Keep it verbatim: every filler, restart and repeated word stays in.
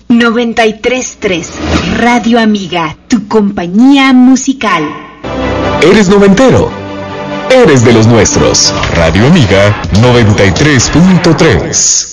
noventa y tres punto tres Radio Amiga, tu compañía musical. ¿Eres noventero? Eres de los nuestros. Radio Amiga noventa y tres punto tres.